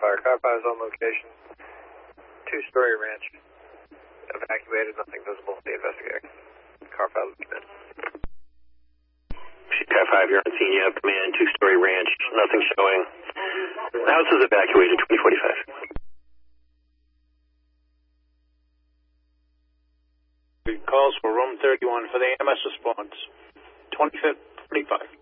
fire. Car 5 is on location. Two-story ranch. Evacuated, nothing visible. The investigator. Car 5 will commit. Car 5, you're on scene. You have command, two-story ranch. Nothing showing. The house is evacuated, 2045. Calls for room 31 for the AMS response. 25th, 25.